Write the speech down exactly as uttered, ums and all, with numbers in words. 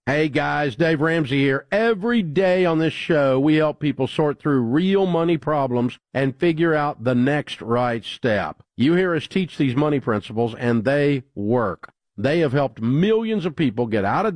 Hey guys, Dave Ramsey here. Every day on this show, we help people sort through real money problems and figure out the next right step. You hear us teach these money principles, and they work. They have helped millions of people get out of